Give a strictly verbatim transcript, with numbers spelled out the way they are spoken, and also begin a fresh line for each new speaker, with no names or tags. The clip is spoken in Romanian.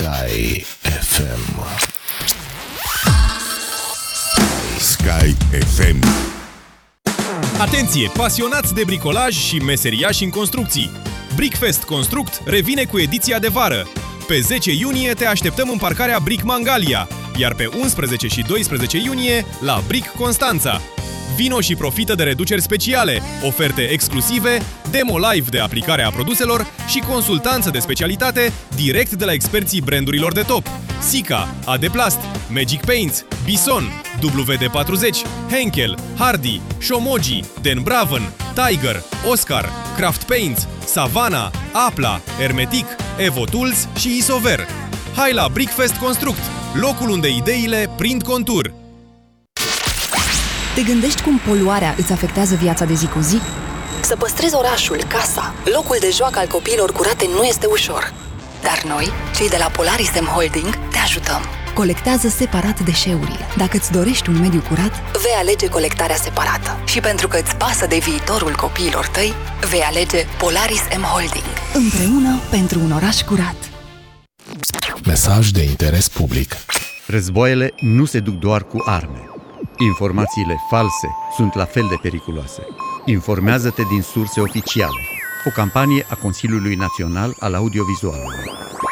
Sky F M. Sky F M.
Atenție, pasionați de bricolaj și meseriași în construcții! Brickfest Construct revine cu ediția de vară. Pe zece iunie te așteptăm în parcarea Brick Mangalia, iar pe unsprezece și doisprezece iunie la Brick Constanța. Vino și profită de reduceri speciale, oferte exclusive, demo live de aplicare a produselor și consultanță de specialitate direct de la experții brandurilor de top: Sika, Adeplast, Magic Paints, Bison, W D patruzeci, Henkel, Hardy, Shomogi, Den Braven, Tiger, Oscar, Craft Paints, Savana, Apla, Hermetic, Evo Tools și Isover. Hai la Brickfest Construct, locul unde ideile prind contur!
Te gândești cum poluarea îți afectează viața de zi cu zi? Să păstrezi orașul, casa, locul de joacă al copiilor curate nu este ușor. Dar noi, cei de la Polaris M Holding, te ajutăm. Colectează separat deșeurile. Dacă îți dorești un mediu curat, vei alege colectarea separată. Și pentru că îți pasă de viitorul copiilor tăi, vei alege Polaris M Holding. Împreună pentru un oraș curat.
Mesaj de interes public.
Războaiele nu se duc doar cu arme. Informațiile false sunt la fel de periculoase. Informează-te din surse oficiale. O campanie a Consiliului Național al Audiovizualului.